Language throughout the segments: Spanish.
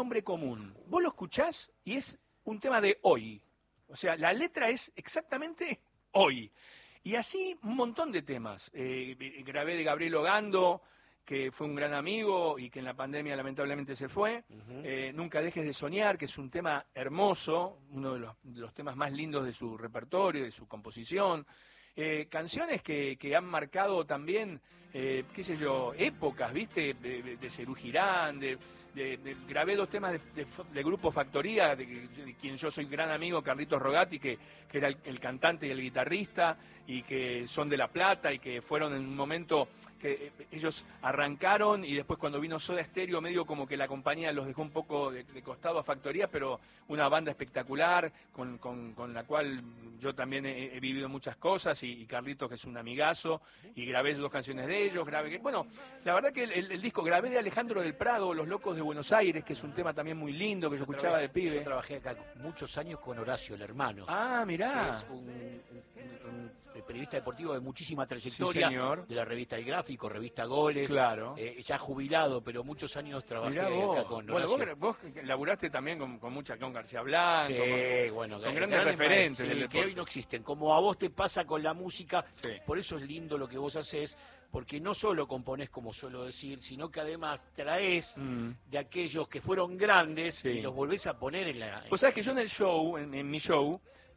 nombre común. Vos lo escuchás y es un tema de hoy. O sea, la letra es exactamente hoy. Y así un montón de temas. Grabé de Gabriel Ogando, que fue un gran amigo y que en la pandemia lamentablemente se fue. Nunca dejes de soñar, que es un tema hermoso, uno de los temas más lindos de su repertorio, de su composición. Canciones que han marcado también, qué sé yo, épocas, ¿viste? De Serú Girán, grabé 2 temas de Grupo Factoría, de quien yo soy gran amigo, Carlitos Rogati, que era el cantante y el guitarrista, y que son de La Plata, y que fueron en un momento que ellos arrancaron, y después cuando vino Soda Stereo, medio como que la compañía los dejó un poco de costado a Factoría, pero una banda espectacular, con la cual yo también he vivido muchas cosas, y Carlitos, que es un amigazo, y grabé 2 canciones de ellos, bueno, la verdad que el disco grabé de Alejandro del Prado, Los Locos de Buenos Aires, que es un tema también muy lindo, que yo escuchaba de pibe. Yo trabajé acá muchos años con Horacio, el hermano. Ah, mirá. Que es un periodista deportivo de muchísima trayectoria, sí, señor. De la revista El Gráfico, revista Goles. Claro. Ya jubilado, pero muchos años trabajé acá con Horacio. Bueno, vos laburaste también con García Blanco, sí, con grandes referentes del que hoy no existen. Como a vos te pasa con la música, sí. Por eso es lindo lo que vos haces, porque no solo componés, como suelo decir, sino que además traes de aquellos que fueron grandes, sí, y los volvés a poner en la... Vos sabés que yo en el show, en mi show,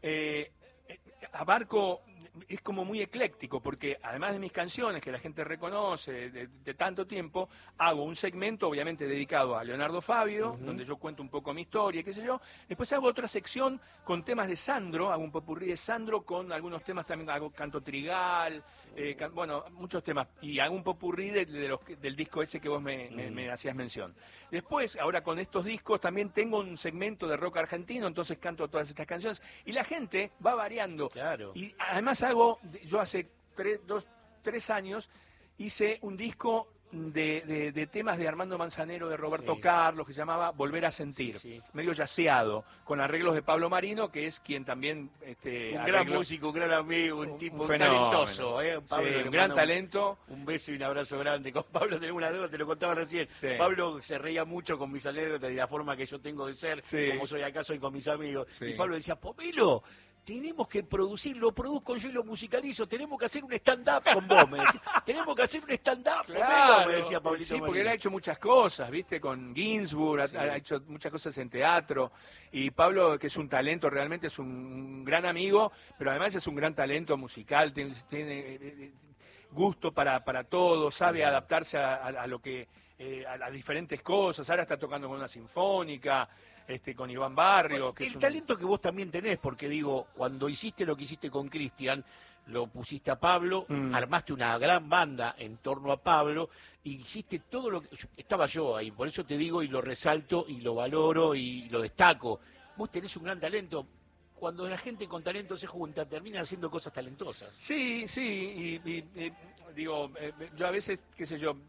abarco, es como muy ecléctico, porque además de mis canciones que la gente reconoce de tanto tiempo, hago un segmento obviamente dedicado a Leonardo Fabio, donde yo cuento un poco mi historia, qué sé yo. Después hago otra sección con temas de Sandro, hago un popurrí de Sandro con algunos temas, también hago canto trigal, bueno, muchos temas, y hago un popurrí del disco ese que vos me hacías mención. Después, ahora con estos discos también tengo un segmento de rock argentino, entonces canto todas estas canciones, y la gente va variando. Claro. Y además yo hace 3 años hice un disco de temas de Armando Manzanero, de Roberto Carlos, que se llamaba Volver a Sentir, medio yaceado, con arreglos de Pablo Marino, que es quien también... un gran músico, un gran amigo, un tipo talentoso. Pablo, un gran talento. Un beso y un abrazo grande. Con Pablo tenemos una deuda, te lo contaba recién. Sí. Pablo se reía mucho con mis anécdotas y la forma que yo tengo de ser, como soy acá, soy con mis amigos. Y Pablo decía, Pomelo, tenemos que producir, lo produzco yo y lo musicalizo, tenemos que hacer un stand-up con vos, me decía. Tenemos que hacer un stand-up, claro, me decía Pablito. Sí, Marino. porque él ha hecho muchas cosas, ¿viste? Con Ginsburg, ha hecho muchas cosas en teatro. Y Pablo, que es un talento, realmente es un gran amigo, pero además es un gran talento musical, tiene gusto para todo, sabe adaptarse a lo que... a las diferentes cosas. Ahora está tocando con una sinfónica, con Iván Barrio. Bueno, el talento que vos también tenés, porque digo, cuando hiciste lo que hiciste con Cristian, lo pusiste a Pablo, armaste una gran banda en torno a Pablo, y hiciste todo lo que... Estaba yo ahí, por eso te digo y lo resalto y lo valoro y lo destaco. Vos tenés un gran talento. Cuando la gente con talento se junta, termina haciendo cosas talentosas. Sí, digo, yo a veces, qué sé yo,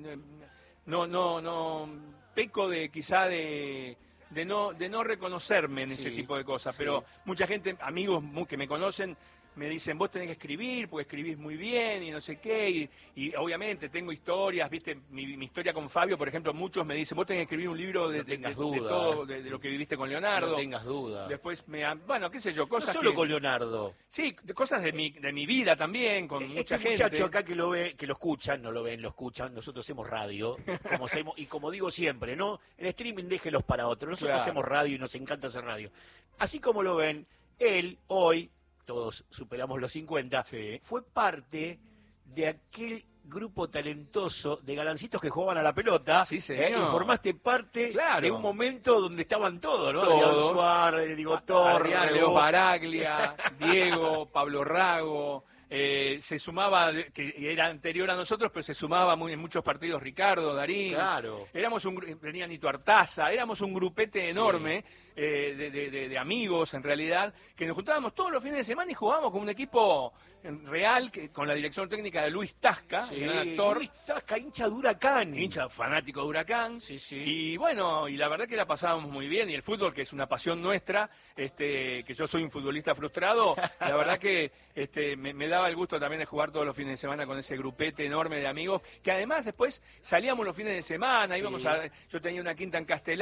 no peco de quizá de no reconocerme en ese tipo de cosas, pero mucha gente, amigos que me conocen, me dicen, vos tenés que escribir, porque escribís muy bien y no sé qué, y obviamente tengo historias, viste, mi historia con Fabio, por ejemplo, muchos me dicen, vos tenés que escribir un libro de todo, de lo que viviste con Leonardo. No tengas duda. Después bueno, qué sé yo, cosas no solo con Leonardo. Sí, cosas de mi vida también, con mucha gente. Muchacho acá que lo ve, que lo escuchan, no lo ven, lo escuchan, nosotros hacemos radio, y como digo siempre, ¿no? El streaming déjelos para otros, nosotros hacemos radio y nos encanta hacer radio. Así como lo ven, él hoy, todos superamos los 50, fue parte de aquel grupo talentoso de galancitos que jugaban a la pelota. Sí, señor. Y formaste parte de un momento donde estaban todos, ¿no? Adrián Suárez, Diego Torres, Adrián, Leo Baraglia, Diego, Pablo Rago. Se sumaba, que era anterior a nosotros, pero se sumaba en muchos partidos Ricardo, Darín. Claro. Venía Nito Artaza, éramos un grupete enorme de amigos, en realidad, que nos juntábamos todos los fines de semana y jugábamos con un equipo real, con la dirección técnica de Luis Tasca, el gran actor. Luis Tasca, hincha de Huracán. Hincha fanático de Huracán. Y bueno, y la verdad que la pasábamos muy bien, y el fútbol, que es una pasión nuestra, que yo soy un futbolista frustrado, la verdad que me daba el gusto también de jugar todos los fines de semana con ese grupete enorme de amigos, que además después salíamos los fines de semana, yo tenía una quinta en Castelar.